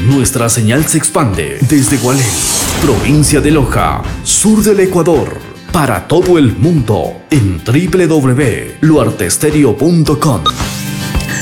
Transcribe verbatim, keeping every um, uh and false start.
Nuestra señal se expande desde Gualey, provincia de Loja, sur del Ecuador, para todo el mundo en doble u doble u doble u punto luartestereo punto com.